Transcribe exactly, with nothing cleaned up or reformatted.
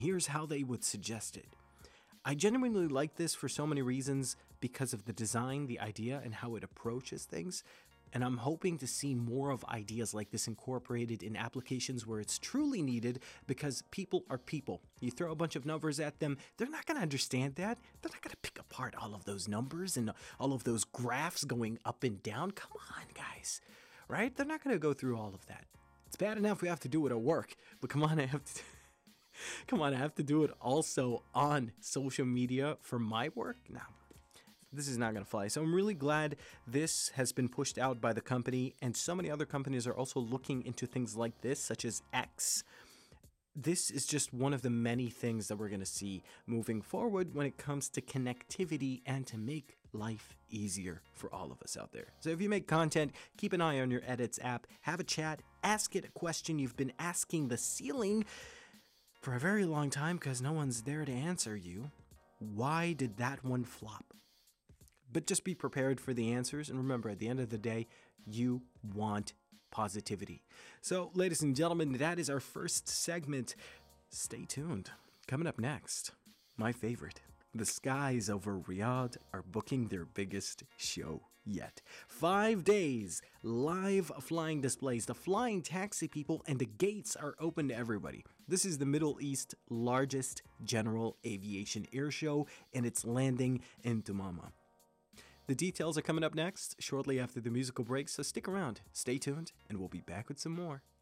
Here's how they would suggest it. I genuinely like this for so many reasons because of the design, the idea, and how it approaches things. And I'm hoping to see more of ideas like this incorporated in applications where it's truly needed, because people are people. You throw a bunch of numbers at them, they're not going to understand that. They're not going to pick apart all of those numbers and all of those graphs going up and down. Come on, guys, right? They're not going to go through all of that. It's bad enough we have to do it at work, but come on, I have to... Come on, I have to do it also on social media for my work? No, this is not going to fly. So I'm really glad this has been pushed out by the company, and so many other companies are also looking into things like this, such as X. This is just one of the many things that we're going to see moving forward when it comes to connectivity and to make life easier for all of us out there. So if you make content, keep an eye on your Edits app, have a chat, ask it a question you've been asking the ceiling for a very long time because no one's there to answer you. Why did that one flop? But just be prepared for the answers, and remember, at the end of the day, you want positivity. So, ladies and gentlemen, that is our first segment. Stay tuned. Coming up next, my favorite. The skies over Riyadh are booking their biggest show yet. Five days, live flying displays, the flying taxi people, and the gates are open to everybody. This is the Middle East's largest general aviation air show, and it's landing in Tumama. The details are coming up next, shortly after the musical break, so stick around, stay tuned, and we'll be back with some more